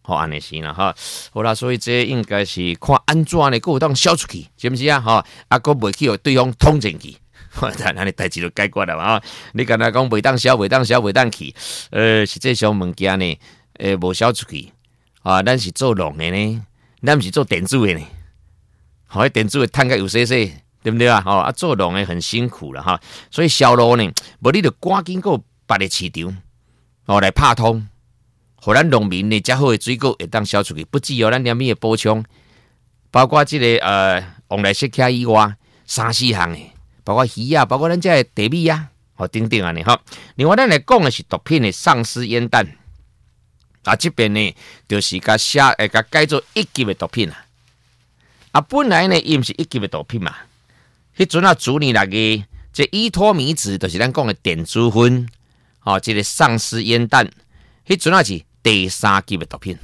好安尼是啦哈，好啦，所以这应该是看安怎呢，有当消出去，是不是啊？哈，啊，个袂去互对方捅进去，但安尼代志就解决了嘛。你敢若讲袂当消，袂当消，袂当去，实际上物件呢，无消出去啊，咱是做农的呢，咱毋是做电子的呢，好，电子的趁个有些些。对不对啊？啊，做农的很辛苦了哈，所以销路呢，无你就赶紧个别的市场来拍通，互咱农民呢较好的水果会当销出去。不只有咱连米的补充，包括这个往来食客以外，3-4项的，包括鱼啊，包括咱这地米啊，等等安尼哈。另外，咱来讲的是毒品的丧尸烟弹啊，这边呢就是甲改做1级的毒品啊，本来呢伊毋是1级的毒品嘛。迄阵啊，主你那个这依托米酯，就是咱讲的碘珠酚，这个丧尸烟弹，迄阵啊是第3级的毒品。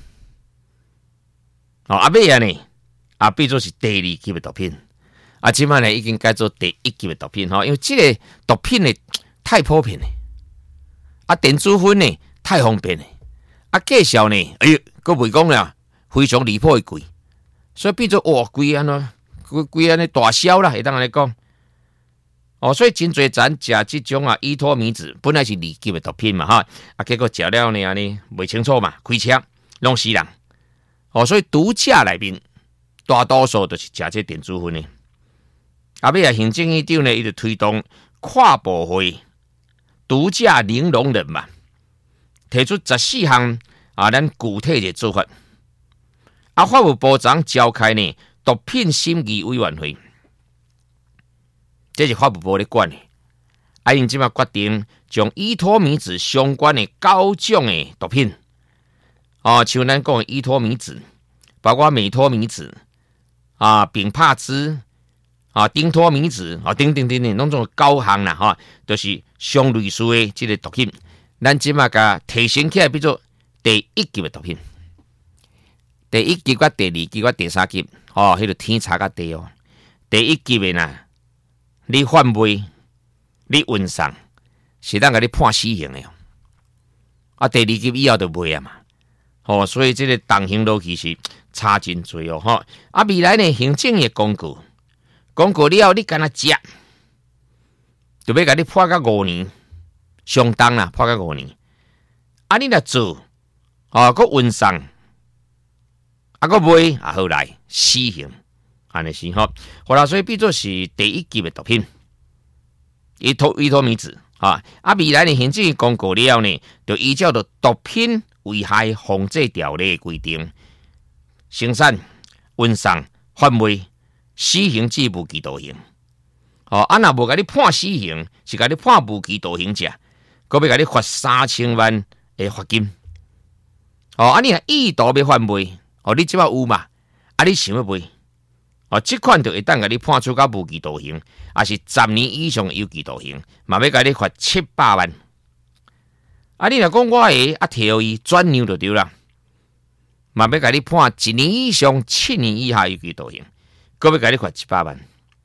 阿尾啊呢，变做是第2级的毒品。即摆呢已经改做第1级的毒品因为这个毒品呢太普遍了，碘珠酚呢太方便了，介绍呢，佫袂讲了，非常离谱的贵，所以变做贵安怎？规安尼大销啦，会当安尼讲。所以真侪咱食即种依托米酯，本来是2级的毒品嘛哈，结果食了呢安尼袂清楚嘛，开车弄死人。所以毒驾内面大多数都是食这碘珠酚的。尾行政院长呢，伊就推动跨部会毒驾零容忍嘛，提出14项咱具体的做法。法务部长召开呢毒品审议委员会，这是法务部咧管的。因即马决定将依托米酯相关的9种的毒品，像咱讲的依托米酯，包括美托米酯丙帕兹丁托米酯等等，拢种9项啦就是相类似的这个毒品。咱即马甲提升起来，比做第1级的毒品。第1级、甲第2级、甲第3级，迄个天差甲地哦。第1级的呐，你贩卖、你运送，是当甲你判死刑的哦。第2级以后就袂啊嘛。所以这个动刑落去是差真多哦。未来呢，行政的公告了后，你敢若食，就要甲你判到5年，相当啦，判到5年。你若做，佮运送。个卖好来死刑，安尼是好啦，所以变做是第1级的毒品，依托米酯未来呢，行政公告了后呢，就依照着毒品危害防治条例的规定，生产、运送、贩卖、死刑至无期徒刑。若无甲你判死刑，是甲你判无期徒刑者，佮要甲你罚3000万的罚金。你若意图要贩卖。你即摆有嘛？你想要卖？这款就会当甲你判处到无期徒刑，也是10年以上的有期徒刑，嘛要甲你罚700万。你若讲我会摕互伊转让就对啦，嘛要甲你判1年以上7年以下有期徒刑，搁要甲你罚700万。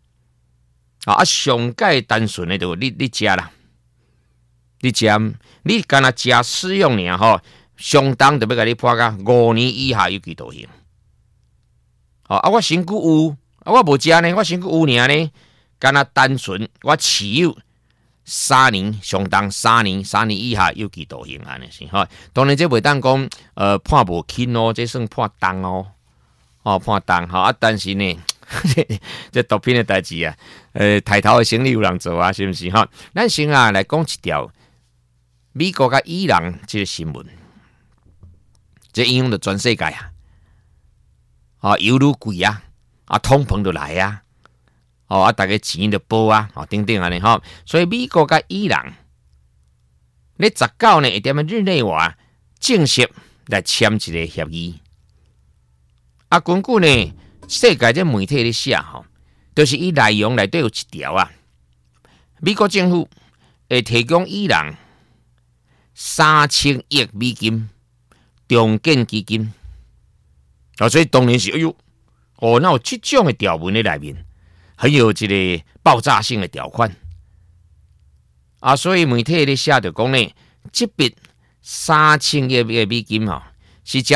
上界单纯的就你食啦，你敢若食使用尔相当就要甲你判到5年以下有期徒刑。我身躯有，我无食呢，我身躯有尔呢，敢若单纯我持有3年，相当3年以下有期徒刑安尼是当然这袂当讲判无轻这算判重判重但是呢，这毒品的代志抬头的生意有人做是不是咱先来讲一条美国甲伊朗这个新闻。这影响到全世界油愈贵通膨就来大家钱就报等等安尼所以美国甲伊朗咧19呢会踮日内瓦正式来签一个协议。根据呢世界这媒体咧写就是伊内容内底有一条美国政府会提供伊朗3000亿美金。重建基金，所以当然是那有这种的条文在内面，很有这个爆炸性的条款所以媒体咧写就讲呢，这笔3000亿美金是